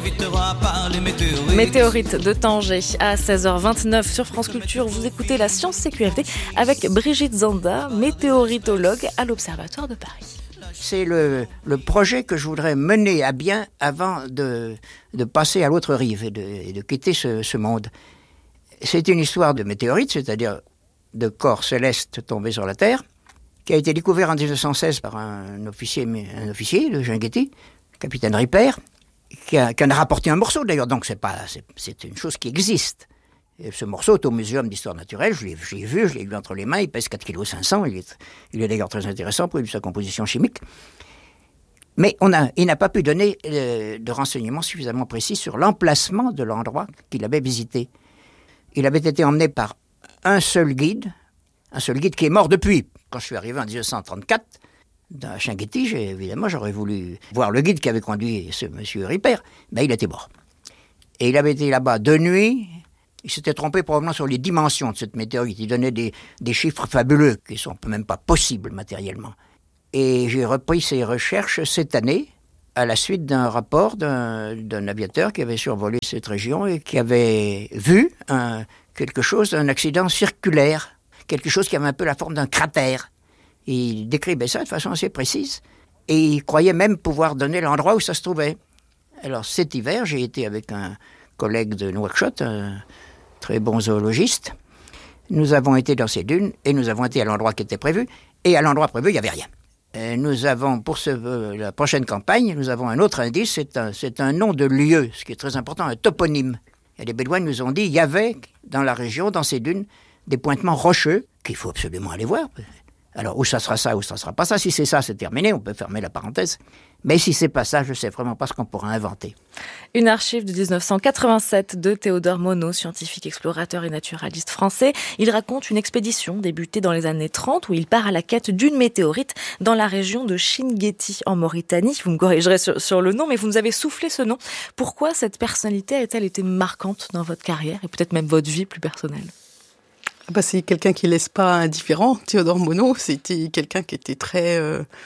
profitera par les météorites. Météorite de Tanger à 16h29 sur France Culture. Vous écoutez la Science CQFD avec Brigitte Zanda, météoritologue à l'Observatoire de Paris. C'est le projet que je voudrais mener à bien avant de passer à l'autre rive et de quitter ce monde. C'est une histoire de météorite, c'est-à-dire de corps célestes tombés sur la Terre, qui a été découvert en 1916 par un officier, le Chinguetti, capitaine Ripper, qui en a rapporté un morceau d'ailleurs, donc c'est une chose qui existe. Et ce morceau est au Muséum d'Histoire Naturelle, je l'ai vu, je l'ai eu entre les mains, il pèse 4,5 kg, il est d'ailleurs très intéressant pour sa composition chimique. Mais il n'a pas pu donner de renseignements suffisamment précis sur l'emplacement de l'endroit qu'il avait visité. Il avait été emmené par un seul guide qui est mort depuis. Quand je suis arrivé en 1934, dans Chinguetti, évidemment, j'aurais voulu voir le guide qui avait conduit ce monsieur Ripper, mais il était mort. Et il avait été là-bas de nuit. Il s'était trompé probablement sur les dimensions de cette météorite. Il donnait des chiffres fabuleux qui ne sont même pas possibles matériellement. Et j'ai repris ces recherches cette année à la suite d'un rapport d'un aviateur qui avait survolé cette région et qui avait vu un accident circulaire, quelque chose qui avait un peu la forme d'un cratère. Et il décrivait ça de façon assez précise. Et il croyait même pouvoir donner l'endroit où ça se trouvait. Alors cet hiver, j'ai été avec un collègue de Nouakchott, un très bon zoologiste. Nous avons été dans ces dunes et nous avons été à l'endroit qui était prévu. Et à l'endroit prévu, il n'y avait rien. Et nous avons, pour la prochaine campagne, nous avons un autre indice, c'est un nom de lieu, ce qui est très important, un toponyme. Et les Bédouins nous ont dit qu'il y avait dans la région, dans ces dunes, des pointements rocheux qu'il faut absolument aller voir. Alors, où ça sera ça, où ça sera pas ça. Si c'est ça, c'est terminé, on peut fermer la parenthèse. Mais si c'est pas ça, je sais vraiment pas ce qu'on pourra inventer. Une archive de 1987 de Théodore Monod, scientifique explorateur et naturaliste français. Il raconte une expédition débutée dans les années 30 où il part à la quête d'une météorite dans la région de Chinguetti en Mauritanie. Vous me corrigerez sur le nom, mais vous nous avez soufflé ce nom. Pourquoi cette personnalité a-t-elle été marquante dans votre carrière et peut-être même votre vie plus personnelle ? C'est quelqu'un qui ne laisse pas indifférent. Théodore Monod, c'était quelqu'un qui était très...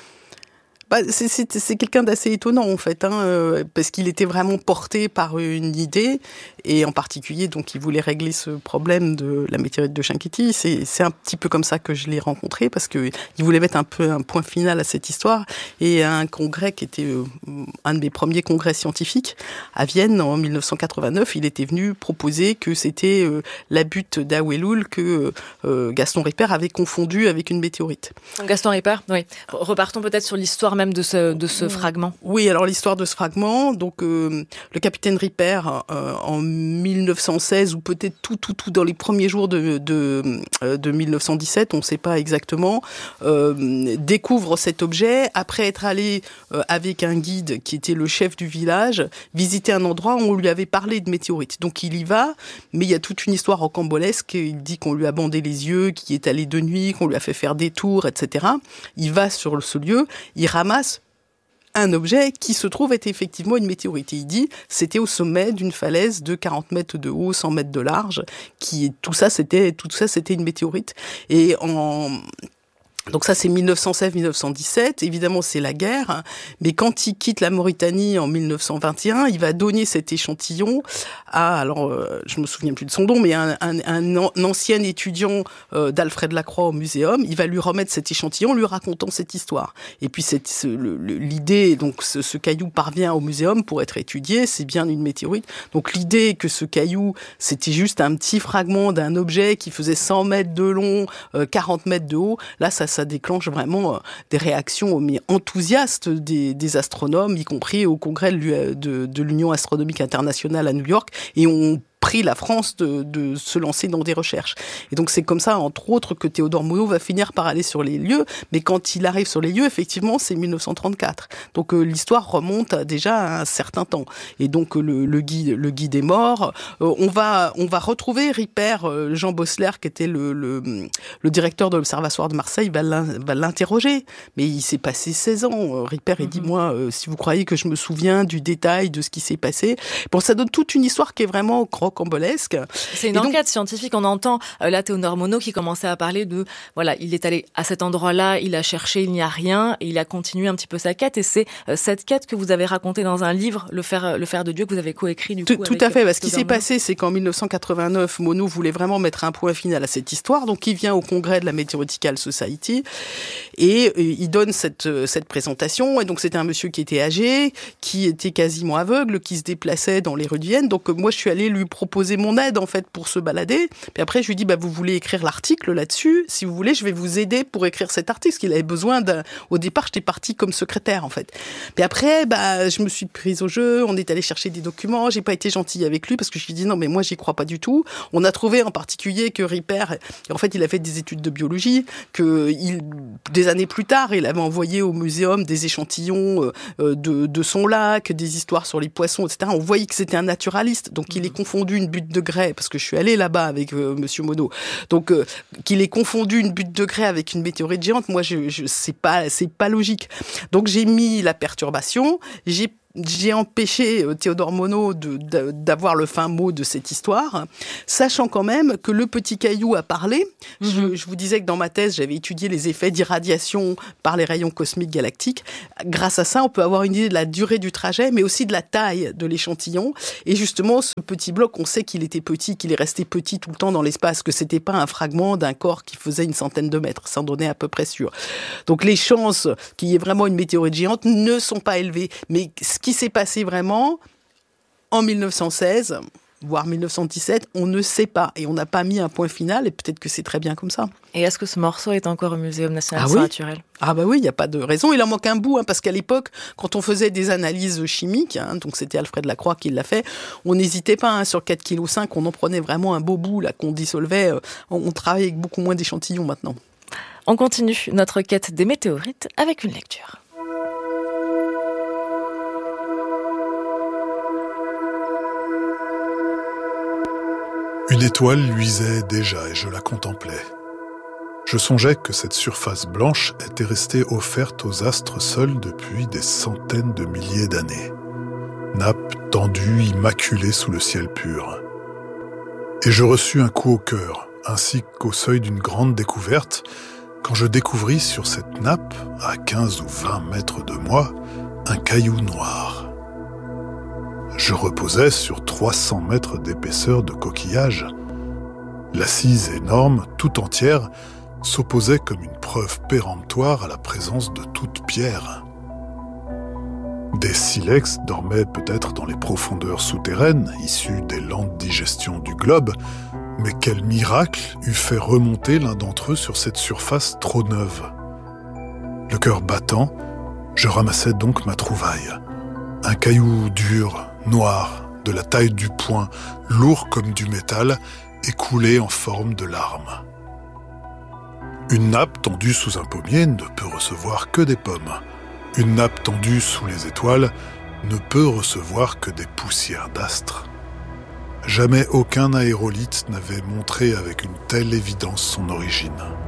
c'est quelqu'un d'assez étonnant en fait, parce qu'il était vraiment porté par une idée, et en particulier, donc, il voulait régler ce problème de la météorite de Chinguetti. C'est un petit peu comme ça que je l'ai rencontré, parce qu'il voulait mettre un peu un point final à cette histoire. Et à un congrès qui était un de mes premiers congrès scientifiques, à Vienne, en 1989, il était venu proposer que c'était la butte d'Aoueloul que Gaston Ripper avait confondu avec une météorite. Gaston Ripper, oui. Repartons peut-être sur l'histoire même de ce fragment. Oui, alors l'histoire de ce fragment, donc le capitaine Ripper, en 1916, ou peut-être tout dans les premiers jours de 1917, on ne sait pas exactement, découvre cet objet, après être allé avec un guide qui était le chef du village, visiter un endroit où on lui avait parlé de météorite. Donc il y va, mais il y a toute une histoire rocambolesque. Il dit qu'on lui a bandé les yeux, qu'il est allé de nuit, qu'on lui a fait faire des tours, etc. Il va sur ce lieu, il ramasse un objet qui se trouve être effectivement une météorite. Et il dit, c'était au sommet d'une falaise de 40 mètres de haut, 100 mètres de large, tout ça c'était une météorite. Et donc ça, c'est 1916-1917. Évidemment, c'est la guerre. Mais quand il quitte la Mauritanie en 1921, il va donner cet échantillon je me souviens plus de son nom, mais un ancien étudiant d'Alfred Lacroix au muséum. Il va lui remettre cet échantillon, lui racontant cette histoire. Et puis l'idée, donc ce caillou parvient au muséum pour être étudié. C'est bien une météorite. Donc l'idée que ce caillou, c'était juste un petit fragment d'un objet qui faisait 100 mètres de long, 40 mètres de haut. Là, ça déclenche vraiment des réactions enthousiastes des astronomes, y compris au congrès de l'Union astronomique internationale à New York, et on pris la France de se lancer dans des recherches. Et donc c'est comme ça, entre autres, que Théodore Monod va finir par aller sur les lieux, mais quand il arrive sur les lieux, effectivement, c'est 1934. Donc l'histoire remonte déjà à un certain temps. Et donc le guide est mort. On va retrouver Ripper, Jean Bossler, qui était le directeur de l'Observatoire de Marseille, va l'interroger. Mais il s'est passé 16 ans. Ripper, il dit, moi, si vous croyez que je me souviens du détail de ce qui s'est passé. Bon, ça donne toute une histoire qui est vraiment rocambolesque. C'est une enquête scientifique. On entend là Théodore Monod qui commençait à parler de, voilà, il est allé à cet endroit-là, il a cherché, il n'y a rien, et il a continué un petit peu sa quête. Et c'est cette quête que vous avez racontée dans un livre, Le fer de Dieu, que vous avez coécrit du coup. Tout à fait. Ce qui s'est passé, c'est qu'en 1989, Monod voulait vraiment mettre un point final à cette histoire. Donc, il vient au congrès de la Meteorological Society et il donne cette présentation. Et donc, c'était un monsieur qui était âgé, qui était quasiment aveugle, qui se déplaçait dans les rues de Vienne. Donc, moi, je suis allée lui proposer mon aide, en fait, pour se balader. Puis après, je lui dis, vous voulez écrire l'article là-dessus? Si vous voulez, je vais vous aider pour écrire cet article. Parce qu'il avait besoin au départ, j'étais partie comme secrétaire, en fait. Puis après, je me suis prise au jeu. On est allé chercher des documents. J'ai pas été gentille avec lui parce que je lui ai dit, non, mais moi, j'y crois pas du tout. On a trouvé en particulier que Ripper, en fait, il a fait des études de biologie, des années plus tard, il avait envoyé au muséum des échantillons de son lac, des histoires sur les poissons, etc. On voyait que c'était un naturaliste, donc il est confondu une butte de grès, parce que je suis allée là-bas avec Monsieur Monod, donc qu'il ait confondu une butte de grès avec une météorite géante, moi, c'est pas logique. Donc j'ai mis la perturbation, j'ai empêché Théodore Monod d'avoir le fin mot de cette histoire, sachant quand même que le petit caillou a parlé. Je vous disais que dans ma thèse, j'avais étudié les effets d'irradiation par les rayons cosmiques galactiques. Grâce à ça, on peut avoir une idée de la durée du trajet, mais aussi de la taille de l'échantillon. Et justement, ce petit bloc, on sait qu'il était petit, qu'il est resté petit tout le temps dans l'espace, que c'était pas un fragment d'un corps qui faisait une centaine de mètres. Ça en donnait à peu près sûr. Donc les chances qu'il y ait vraiment une météorite géante ne sont pas élevées. Mais ce qui s'est passé vraiment en 1916, voire 1917, on ne sait pas. Et on n'a pas mis un point final, et peut-être que c'est très bien comme ça. Et est-ce que ce morceau est encore au Muséum national d'histoire naturelle ? Oui, il n'y a pas de raison. Il en manque un bout, parce qu'à l'époque, quand on faisait des analyses chimiques, donc c'était Alfred Lacroix qui l'a fait, on n'hésitait pas, sur 4,5 kg, on en prenait vraiment un beau bout là, qu'on dissolvait. On travaille avec beaucoup moins d'échantillons maintenant. On continue notre quête des météorites avec une lecture. Une étoile luisait déjà et je la contemplais. Je songeais que cette surface blanche était restée offerte aux astres seuls depuis des centaines de milliers d'années. Nappe tendue, immaculée sous le ciel pur. Et je reçus un coup au cœur, ainsi qu'au seuil d'une grande découverte, quand je découvris sur cette nappe, à 15 ou 20 mètres de moi, un caillou noir. Je reposais sur 300 mètres d'épaisseur de coquillage. L'assise énorme, tout entière, s'opposait comme une preuve péremptoire à la présence de toute pierre. Des silex dormaient peut-être dans les profondeurs souterraines, issues des lentes digestions du globe, mais quel miracle eût fait remonter l'un d'entre eux sur cette surface trop neuve. Le cœur battant, je ramassais donc ma trouvaille. Un caillou dur, noir, de la taille du poing, lourd comme du métal, et coulé en forme de larme. Une nappe tendue sous un pommier ne peut recevoir que des pommes. Une nappe tendue sous les étoiles ne peut recevoir que des poussières d'astres. Jamais aucun aérolithe n'avait montré avec une telle évidence son origine.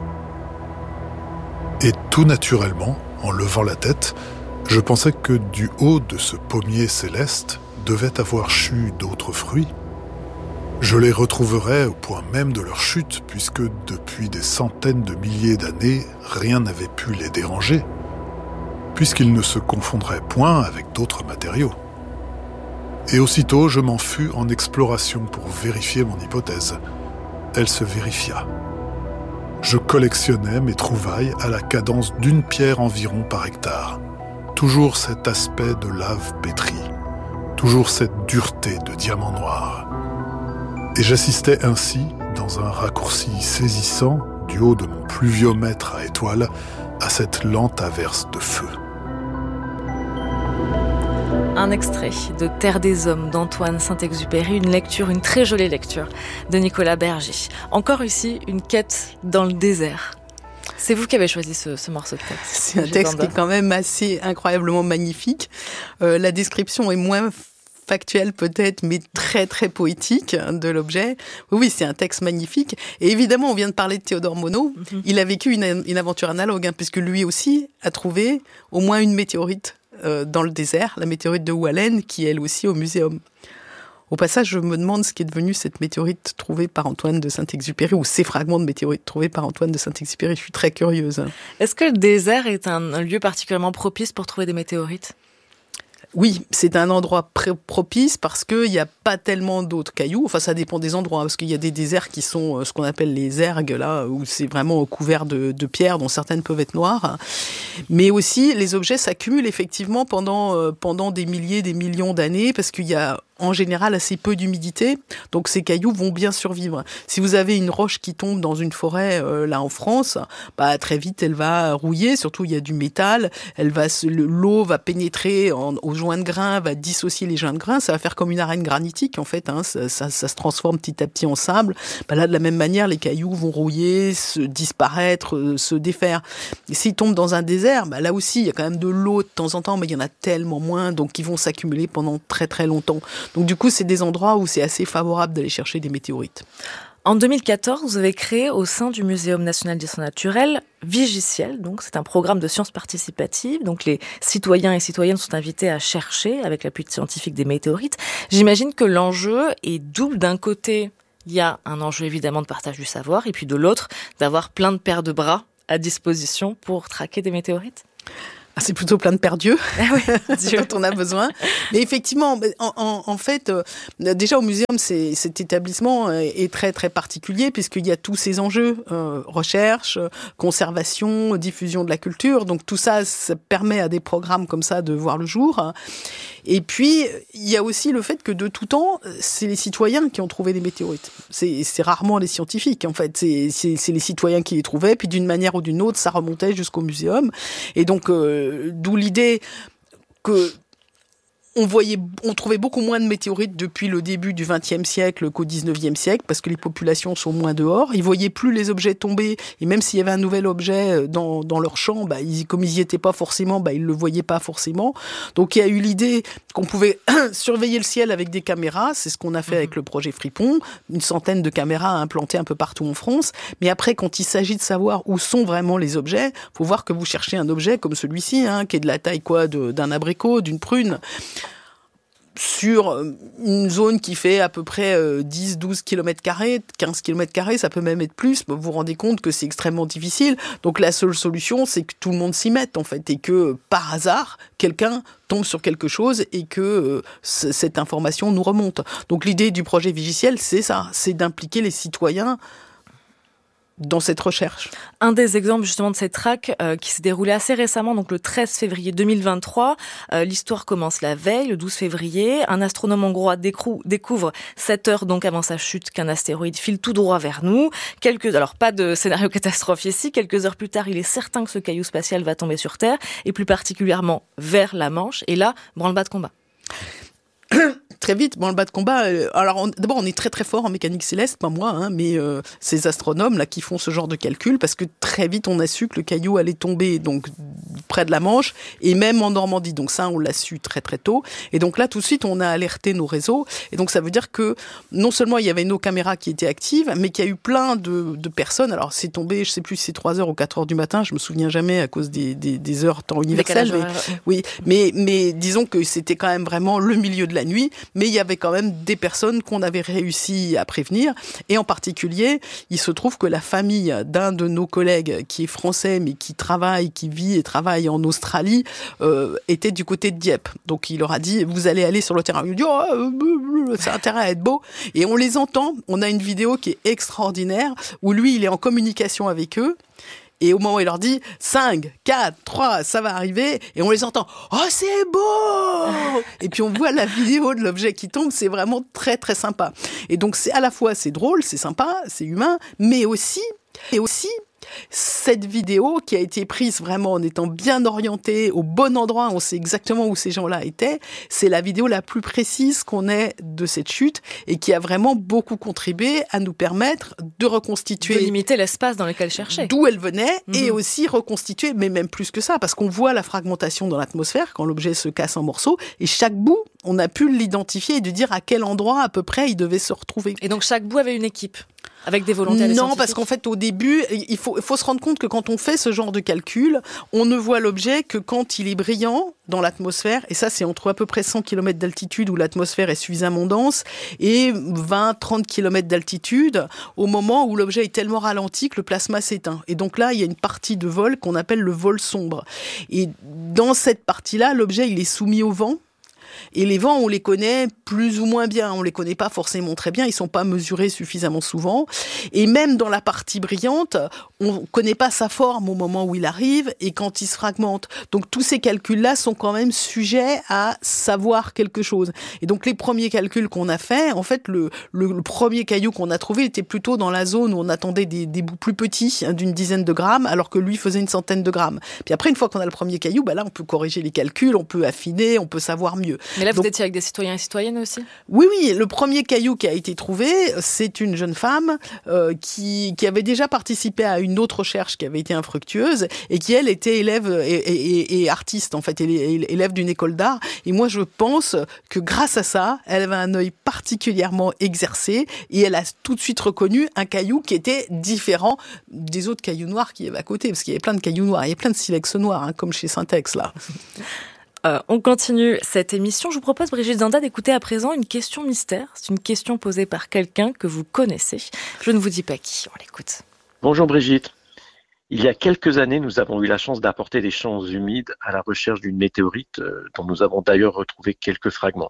Et tout naturellement, en levant la tête, je pensais que du haut de ce pommier céleste devait avoir chu d'autres fruits. Je les retrouverais au point même de leur chute, puisque depuis des centaines de milliers d'années, rien n'avait pu les déranger, puisqu'ils ne se confondraient point avec d'autres matériaux. Et aussitôt, je m'en fus en exploration pour vérifier mon hypothèse. Elle se vérifia. Je collectionnais mes trouvailles à la cadence d'une pierre environ par hectare. Toujours cet aspect de lave pétrie, toujours cette dureté de diamant noir. Et j'assistais ainsi, dans un raccourci saisissant, du haut de mon pluviomètre à étoiles, à cette lente averse de feu. Un extrait de Terre des Hommes d'Antoine Saint-Exupéry, une très jolie lecture de Nicolas Berger. Encore ici, une quête dans le désert. C'est vous qui avez choisi ce morceau de texte. C'est un texte qui est quand même assez incroyablement magnifique. La description est moins factuelle peut-être, mais très très poétique de l'objet. Oui, c'est un texte magnifique. Et évidemment, on vient de parler de Théodore Monod. Il a vécu une aventure analogue, puisque lui aussi a trouvé au moins une météorite dans le désert, la météorite de Wallen, qui est elle aussi au muséum. Au passage, je me demande ce qui est devenu cette météorite trouvée par Antoine de Saint-Exupéry, ou ces fragments de météorites trouvés par Antoine de Saint-Exupéry. Je suis très curieuse. Est-ce que le désert est un lieu particulièrement propice pour trouver des météorites ? Oui, c'est un endroit propice parce qu'il n'y a pas tellement d'autres cailloux. Enfin, ça dépend des endroits, parce qu'il y a des déserts qui sont ce qu'on appelle les ergues, là, où c'est vraiment couvert de pierres, dont certaines peuvent être noires. Mais aussi, les objets s'accumulent effectivement pendant des milliers, des millions d'années, parce qu'il y a en général assez peu d'humidité, donc ces cailloux vont bien survivre. Si vous avez une roche qui tombe dans une forêt là en France, très vite elle va rouiller, surtout il y a du métal, l'eau va pénétrer aux joints de grains, va dissocier les joints de grains, ça va faire comme une arène granitique en fait, ça se transforme petit à petit en sable. Là de la même manière les cailloux vont rouiller, se disparaître, se défaire. Et s'ils tombent dans un désert, là aussi il y a quand même de l'eau de temps en temps, mais il y en a tellement moins, donc ils vont s'accumuler pendant très très longtemps. Donc du coup, c'est des endroits où c'est assez favorable d'aller chercher des météorites. En 2014, vous avez créé au sein du Muséum national d'histoire naturelle Vigiciel. Donc, c'est un programme de sciences participatives. Donc, les citoyens et citoyennes sont invités à chercher avec l'appui de scientifiques des météorites. J'imagine que l'enjeu est double. D'un côté, il y a un enjeu évidemment de partage du savoir, et puis de l'autre, d'avoir plein de paires de bras à disposition pour traquer des météorites. C'est plutôt plein de paires d'yeux Dieu. dont on a besoin. Mais effectivement, en fait, déjà au muséum, cet établissement est très très particulier puisqu'il y a tous ces enjeux, recherche, conservation, diffusion de la culture. Donc tout ça, ça permet à des programmes comme ça de voir le jour. Et puis, il y a aussi le fait que de tout temps, c'est les citoyens qui ont trouvé des météorites. C'est rarement les scientifiques, en fait. C'est les citoyens qui les trouvaient, puis d'une manière ou d'une autre, ça remontait jusqu'au muséum. Et donc, d'où l'idée que on trouvait beaucoup moins de météorites depuis le début du XXe siècle qu'au XIXe siècle, parce que les populations sont moins dehors. Ils voyaient plus les objets tomber, et même s'il y avait un nouvel objet dans leur champ, comme ils y étaient pas forcément, ils le voyaient pas forcément. Donc il y a eu l'idée qu'on pouvait surveiller le ciel avec des caméras. C'est ce qu'on a fait avec le projet Fripon, une centaine de caméras implantées un peu partout en France. Mais après, quand il s'agit de savoir où sont vraiment les objets, faut voir que vous cherchez un objet comme celui-ci, qui est de la taille d'un abricot, d'une prune, sur une zone qui fait à peu près 10-12 km², 15 km², ça peut même être plus, vous vous rendez compte que c'est extrêmement difficile. Donc la seule solution, c'est que tout le monde s'y mette en fait, et que par hasard, quelqu'un tombe sur quelque chose et que cette information nous remonte. Donc l'idée du projet Vigiciel, c'est ça, c'est d'impliquer les citoyens dans cette recherche. Un des exemples justement de cette traque qui s'est déroulée assez récemment, donc le 13 février 2023. L'histoire commence la veille, le 12 février. Un astronome hongrois découvre 7 heures donc avant sa chute qu'un astéroïde file tout droit vers nous. Alors pas de scénario catastrophe ici. Quelques heures plus tard, il est certain que ce caillou spatial va tomber sur Terre, et plus particulièrement vers la Manche. Et là, branle-bas de combat. Très vite, le bas de combat. Alors d'abord, on est très très fort en mécanique céleste, pas moi, mais ces astronomes là qui font ce genre de calcul, parce que très vite on a su que le caillou allait tomber donc près de la Manche et même en Normandie. Donc ça, on l'a su très très tôt. Et donc là, tout de suite, on a alerté nos réseaux. Et donc ça veut dire que non seulement il y avait nos caméras qui étaient actives, mais qu'il y a eu plein de personnes. Alors c'est tombé, je sais plus si c'est 3h ou 4h du matin, je me souviens jamais à cause des heures temps universel. Oui, mais disons que c'était quand même vraiment le milieu de la nuit. Mais il y avait quand même des personnes qu'on avait réussi à prévenir. Et en particulier, il se trouve que la famille d'un de nos collègues qui est français, mais qui vit et travaille en Australie, était du côté de Dieppe. Donc il leur a dit, vous allez aller sur le terrain. Il dit, ça a intérêt à être beau. Et on les entend. On a une vidéo qui est extraordinaire, où lui, il est en communication avec eux. Et au moment où il leur dit 5, 4, 3, ça va arriver, et on les entend « Oh, c'est beau !» Et puis on voit la vidéo de l'objet qui tombe, c'est vraiment très très sympa. Et donc c'est à la fois c'est drôle, c'est sympa, c'est humain, mais aussi cette vidéo qui a été prise vraiment en étant bien orientée au bon endroit, on sait exactement où ces gens-là étaient, c'est la vidéo la plus précise qu'on ait de cette chute et qui a vraiment beaucoup contribué à nous permettre de reconstituer... De limiter l'espace dans lequel chercher. D'où elle venait et aussi reconstituer, mais même plus que ça, parce qu'on voit la fragmentation dans l'atmosphère quand l'objet se casse en morceaux et chaque bout, on a pu l'identifier et de dire à quel endroit à peu près il devait se retrouver. Et donc chaque bout avait une équipe. Avec des volontés Non, parce qu'en fait, au début, il faut se rendre compte que quand on fait ce genre de calcul, on ne voit l'objet que quand il est brillant dans l'atmosphère, et ça, c'est entre à peu près 100 km d'altitude où l'atmosphère est suffisamment dense, et 20-30 km d'altitude au moment où l'objet est tellement ralenti que le plasma s'éteint. Et donc là, il y a une partie de vol qu'on appelle le vol sombre. Et dans cette partie-là, l'objet, il est soumis au vent. Et les vents, on les connaît plus ou moins bien. On les connaît pas forcément très bien. Ils sont pas mesurés suffisamment souvent. Et même dans la partie brillante, on connaît pas sa forme au moment où il arrive et quand il se fragmente. Donc, tous ces calculs-là sont quand même sujets à savoir quelque chose. Et donc, les premiers calculs qu'on a faits, en fait, le premier caillou qu'on a trouvé était plutôt dans la zone où on attendait des bouts plus petits, d'une dizaine de grammes, alors que lui faisait une centaine de grammes. Puis après, une fois qu'on a le premier caillou, là, on peut corriger les calculs, on peut affiner, on peut savoir mieux. Mais là, vous étiez avec des citoyens et citoyennes aussi ? Oui, le premier caillou qui a été trouvé, c'est une jeune femme qui avait déjà participé à une autre recherche qui avait été infructueuse et qui, elle, était élève et artiste, en fait, élève d'une école d'art. Et moi, je pense que grâce à ça, elle avait un œil particulièrement exercé et elle a tout de suite reconnu un caillou qui était différent des autres cailloux noirs qu'il y avait à côté, parce qu'il y avait plein de cailloux noirs, il y avait plein de silex noirs, comme chez Syntex, là. On continue cette émission. Je vous propose, Brigitte Zanda, d'écouter à présent une question mystère. C'est une question posée par quelqu'un que vous connaissez. Je ne vous dis pas qui. On l'écoute. Bonjour Brigitte. Il y a quelques années, nous avons eu la chance d'apporter des champs humides à la recherche d'une météorite dont nous avons d'ailleurs retrouvé quelques fragments.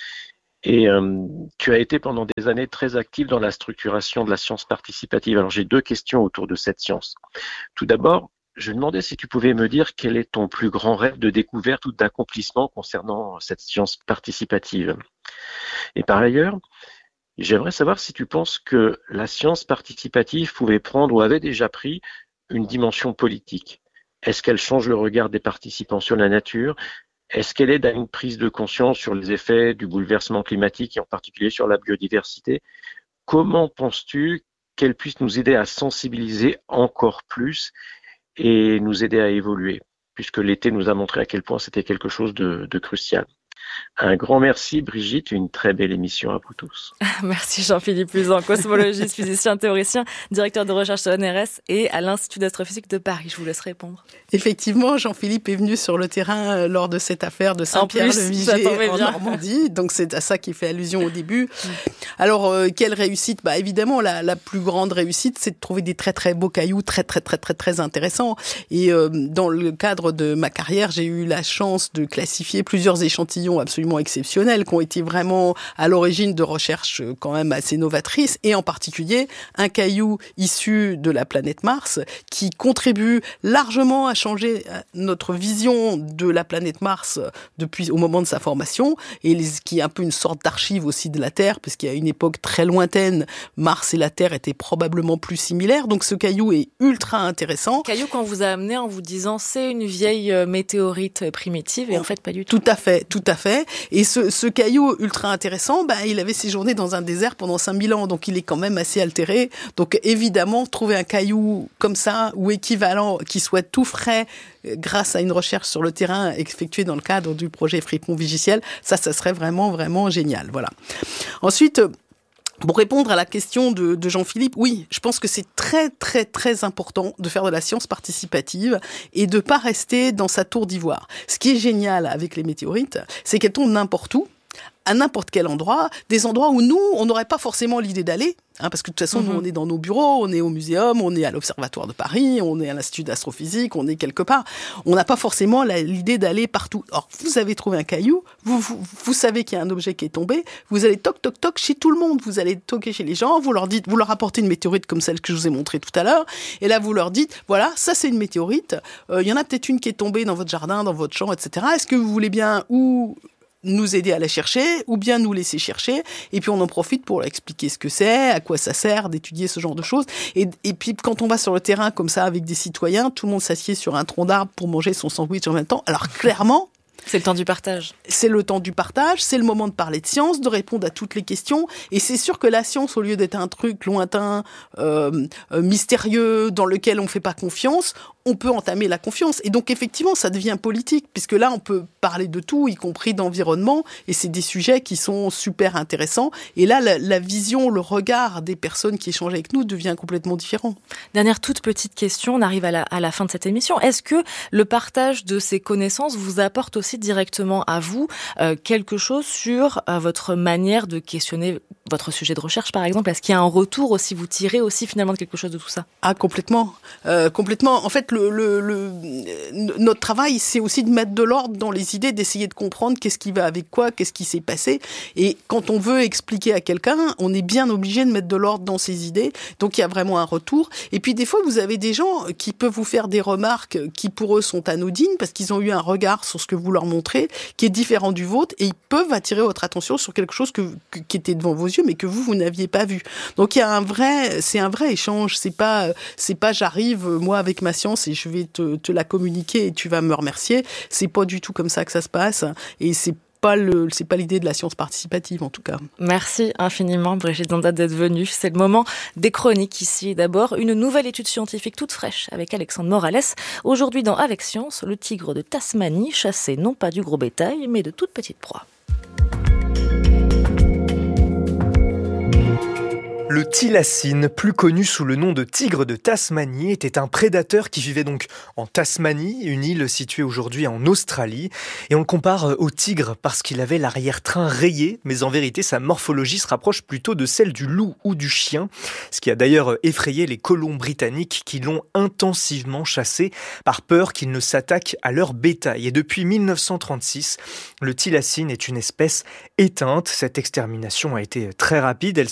Et tu as été pendant des années très active dans la structuration de la science participative. Alors j'ai deux questions autour de cette science. Tout d'abord, je me demandais si tu pouvais me dire quel est ton plus grand rêve de découverte ou d'accomplissement concernant cette science participative. Et par ailleurs, j'aimerais savoir si tu penses que la science participative pouvait prendre ou avait déjà pris une dimension politique. Est-ce qu'elle change le regard des participants sur la nature ? Est-ce qu'elle aide à une prise de conscience sur les effets du bouleversement climatique et en particulier sur la biodiversité ? Comment penses-tu qu'elle puisse nous aider à sensibiliser encore plus et nous aider à évoluer, puisque l'été nous a montré à quel point c'était quelque chose de crucial. Un grand merci Brigitte, une très belle émission à vous tous. Merci Jean-Philippe Uzan, cosmologiste, physicien, théoricien, directeur de recherche à l'ONRS et à l'Institut d'astrophysique de Paris. Je vous laisse répondre. Effectivement, Jean-Philippe est venu sur le terrain lors de cette affaire de Saint-Pierre-le-Viger en Normandie, donc c'est à ça qu'il fait allusion au début. Alors, quelle réussite ? Évidemment, la plus grande réussite, c'est de trouver des très très beaux cailloux, très très très très très intéressants. Et dans le cadre de ma carrière, j'ai eu la chance de classifier plusieurs échantillons absolument exceptionnels qui ont été vraiment à l'origine de recherches quand même assez novatrices, et en particulier un caillou issu de la planète Mars qui contribue largement à changer notre vision de la planète Mars depuis au moment de sa formation, et qui est un peu une sorte d'archive aussi de la Terre, parce qu'il y a une époque très lointaine, Mars et la Terre étaient probablement plus similaires. Donc ce caillou est ultra intéressant. Caillou qu'on vous a amené en vous disant c'est une vieille météorite primitive, et en fait pas du tout. Tout à fait. Et ce caillou ultra intéressant, il avait séjourné dans un désert pendant 5000 ans, donc il est quand même assez altéré. Donc évidemment, trouver un caillou comme ça, ou équivalent, qui soit tout frais, grâce à une recherche sur le terrain effectuée dans le cadre du projet Fripon-Vigiciel, ça serait vraiment, vraiment génial. Voilà. Ensuite, pour répondre à la question de Jean-Philippe, oui, je pense que c'est très, très, très important de faire de la science participative et de pas rester dans sa tour d'ivoire. Ce qui est génial avec les météorites, c'est qu'elles tombent n'importe où, à n'importe quel endroit, des endroits où nous, on n'aurait pas forcément l'idée d'aller, parce que de toute façon, nous, on est dans nos bureaux, on est au muséum, on est à l'Observatoire de Paris, on est à l'Institut d'astrophysique, on est quelque part. On n'a pas forcément l'idée d'aller partout. Or, vous avez trouvé un caillou, vous savez qu'il y a un objet qui est tombé, vous allez toc, toc, toc chez tout le monde, vous allez toquer chez les gens, vous leur apportez une météorite comme celle que je vous ai montrée tout à l'heure, et là, vous leur dites, voilà, ça c'est une météorite, il y en a peut-être une qui est tombée dans votre jardin, dans votre champ, etc. Est-ce que vous voulez bien nous aider à la chercher, ou bien nous laisser chercher, et puis on en profite pour leur expliquer ce que c'est, à quoi ça sert, d'étudier ce genre de choses. Et puis quand on va sur le terrain comme ça avec des citoyens, tout le monde s'assied sur un tronc d'arbre pour manger son sandwich en même temps. Alors clairement, c'est le temps du partage. C'est le temps du partage, c'est le moment de parler de science, de répondre à toutes les questions. Et c'est sûr que la science, au lieu d'être un truc lointain, mystérieux, dans lequel on ne fait pas confiance, on peut entamer la confiance. Et donc, effectivement, ça devient politique, puisque là, on peut parler de tout, y compris d'environnement, et c'est des sujets qui sont super intéressants. Et là, la vision, le regard des personnes qui échangent avec nous devient complètement différent. Dernière toute petite question, on arrive à la fin de cette émission. Est-ce que le partage de ces connaissances vous apporte aussi directement à vous quelque chose sur votre manière de questionner votre sujet de recherche, par exemple? Est-ce qu'il y a un retour aussi, vous tirez aussi finalement de quelque chose de tout ça? Ah, complètement. Complètement. En fait, notre travail, c'est aussi de mettre de l'ordre dans les idées, d'essayer de comprendre qu'est-ce qui va avec quoi, qu'est-ce qui s'est passé. Et quand on veut expliquer à quelqu'un, on est bien obligé de mettre de l'ordre dans ses idées. Donc, il y a vraiment un retour. Et puis, des fois, vous avez des gens qui peuvent vous faire des remarques qui, pour eux, sont anodines parce qu'ils ont eu un regard sur ce que vous leur montrez qui est différent du vôtre et ils peuvent attirer votre attention sur quelque chose qui était devant vos yeux mais que vous n'aviez pas vu. Donc, c'est un vrai échange. C'est pas j'arrive, moi, avec ma science et je vais te la communiquer et tu vas me remercier. C'est pas du tout comme ça que ça se passe. Et c'est pas l'idée de la science participative, en tout cas. Merci infiniment, Brigitte Zonta, d'être venue. C'est le moment des chroniques ici. D'abord, une nouvelle étude scientifique toute fraîche avec Alexandre Morales. Aujourd'hui, dans Avec Science, le tigre de Tasmanie, chassé non pas du gros bétail, mais de toute petite proie. Le thylacine, plus connu sous le nom de tigre de Tasmanie, était un prédateur qui vivait donc en Tasmanie, une île située aujourd'hui en Australie. Et on le compare au tigre parce qu'il avait l'arrière-train rayé, mais en vérité sa morphologie se rapproche plutôt de celle du loup ou du chien, ce qui a d'ailleurs effrayé les colons britanniques qui l'ont intensivement chassé par peur qu'il ne s'attaque à leur bétail. Et depuis 1936, le thylacine est une espèce éteinte. Cette extermination a été très rapide, elle